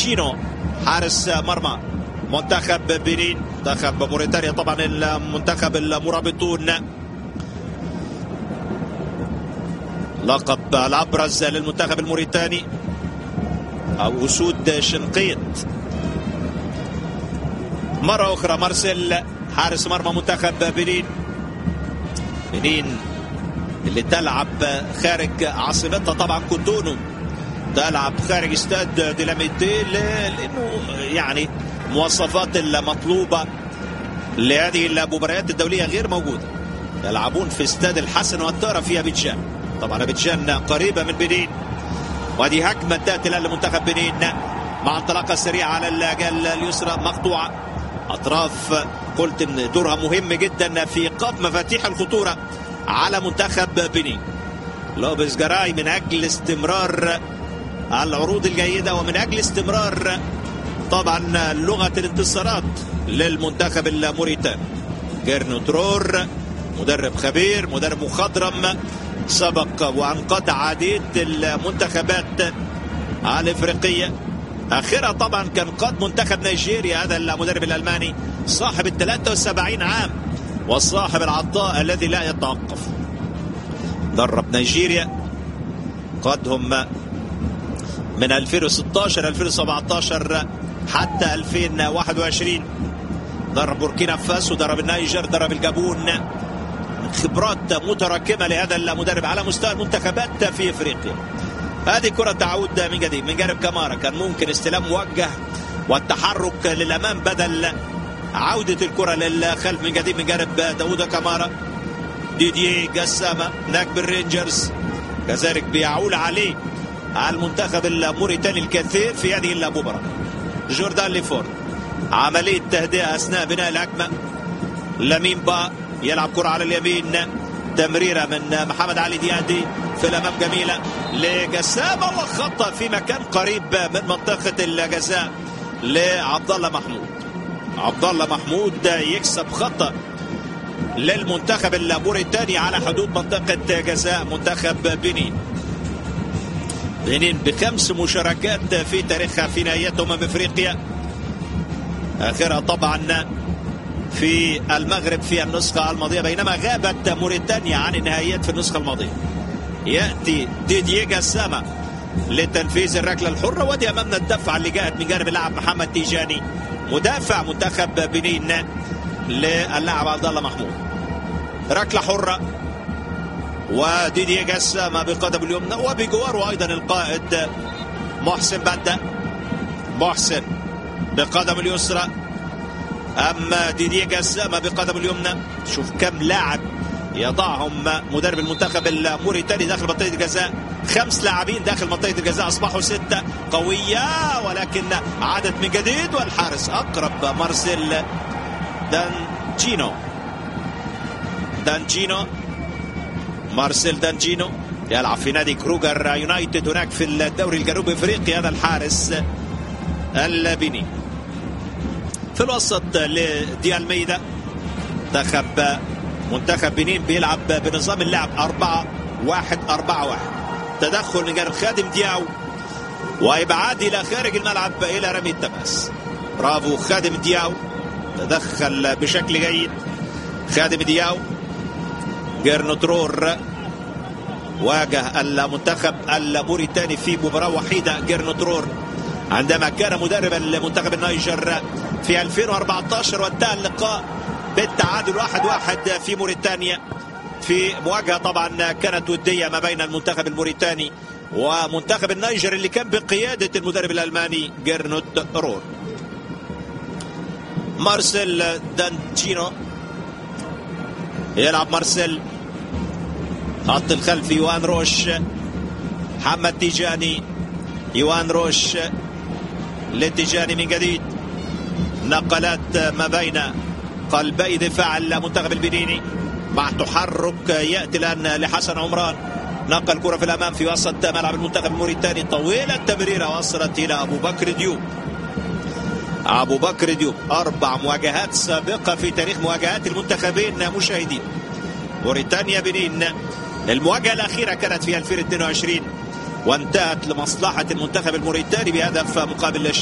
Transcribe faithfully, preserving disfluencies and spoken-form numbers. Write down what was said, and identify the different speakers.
Speaker 1: دانجينو حارس مرمى منتخب بنين. منتخب موريتانيا طبعا المنتخب المرابطون لقب الابرز للمنتخب الموريتاني او اسود شنقيط. مرة اخرى مارسيل حارس مرمى منتخب بنين. بنين اللي تلعب خارج عاصمتها طبعا كوتونو، تلعب خارج استاد ديلاميتي لانه يعني المواصفات المطلوبة لهذه المباريات الدولية غير موجودة. يلعبون في استاد الحسن والتارة في ابيجان. طبعا ابيجان قريبة من بنين. وهذه هجمة تأتي الآن لمنتخب بنين مع انطلاقة سريعة على الجال اليسرى مقطوعة. أطراف قلت إن دورها مهم جدا في إيقاف مفاتيح الخطورة على منتخب بنين. لوبيز جراي من أجل استمرار العروض الجيدة ومن أجل استمرار طبعا لغة الانتصارات للمنتخب الموريتاني. جيرنو ترور مدرب خبير، مدرب مخضرم، سبق وانقذ عديد المنتخبات الافريقيه. اخرها طبعا كان قاد منتخب نيجيريا، هذا المدرب الالماني صاحب ال ثلاثة وسبعين عام وصاحب العطاء الذي لا يتوقف. درب نيجيريا، قادهم من ألفين وستة عشر ألفين وسبعة عشر حتى ألفين وواحد وعشرين. درب بوركينا فاسو، درب النيجر، درب الجابون. خبرات متراكمة لهذا المدرب على مستوى المنتخبات في افريقيا. هذه كرة تعود من جديد من جانب كامارا، كان ممكن استلام موجه والتحرك للامام بدل عودة الكرة للخلف من جديد من جانب داوود كامارا. ديدييه جسامة نجم الرينجرز كذلك بيعول عليه المنتخب الموريتاني الكثير في هذه المباراة. جوردان ليفورد عملية تهدئة اثناء بناء الهجمة. لامين با يلعب كرة على اليمين، تمريرة من محمد علي ديادي في الأمام جميلة لجسامة وخطأ في مكان قريب من منطقة الجزاء لعبد الله محمود. عبد الله محمود يكسب خطأ للمنتخب الموريتاني على حدود منطقة جزاء منتخب بنين. بنين بخمس مشاركات في تاريخها في نهائيات أمم أفريقيا، آخرها طبعا في المغرب في النسخة الماضية، بينما غابت موريتانيا عن النهائيات في النسخة الماضية. يأتي ديدييه جسامة لتنفيذ الركلة الحرة، ودي أمامنا الدفعة اللي جاءت من جانب اللاعب محمد تيجاني مدافع منتخب بنين للاعب عبد الله محمود. ركلة حرة وديدييه جسامة بقدم اليمنى وبجواره أيضا القائد محسن بدة. محسن بقدم اليسرى، أما ديدييه جسامة بقدم اليمنى. شوف كم لاعب يضعهم مدرب المنتخب الموريتاني داخل منطقة الجزاء. خمس لاعبين داخل منطقة الجزاء أصبحوا ستة. قوية ولكن عادت من جديد والحارس أقرب. مارسيل دانجينو دانجينو مارسيل دانجينو يلعب في نادي كروجر يونايتد هناك في الدوري الجنوبي افريقي. هذا الحارس البني. في الوسط لدي الميدا. منتخب منتخب بنين بيلعب بنظام اللعب أربعة واحد أربعة واحد. تدخل من جانب خادم دياو وإبعاد إلى خارج الملعب إلى رمي التماس. برافو خادم دياو، تدخل بشكل جيد خادم دياو. جيرنو ترور واجه المنتخب الموريتاني في مباراة وحيدة. جيرنو ترور عندما كان مدربا لمنتخب النيجر في ألفين وأربعة عشر وانتهى اللقاء بالتعادل واحد واحد في موريتانيا في مواجهة طبعا كانت ودية ما بين المنتخب الموريتاني ومنتخب النيجر اللي كان بقيادة المدرب الألماني جيرنوت رور. مارسيل دانجينو يلعب. مارسيل خط الخلفي يوان روش. محمد تيجاني. يوان روش لتيجاني من جديد. نقلات ما بين قلبي دفاع المنتخب البنيني مع تحرك يأتي الآن لحسن عمران. نقل كرة في الأمام في وسط ملعب المنتخب الموريتاني. طويلة التمريرة وصلت إلى أبو بكر ديوب. أبو بكر ديوب أربع مواجهات سابقة في تاريخ مواجهات المنتخبين مشاهدين. موريتانيا بنين. المواجهة الأخيرة كانت في ألفين واثنين وعشرين وانتهت لمصلحة المنتخب الموريتاني بهدف مقابل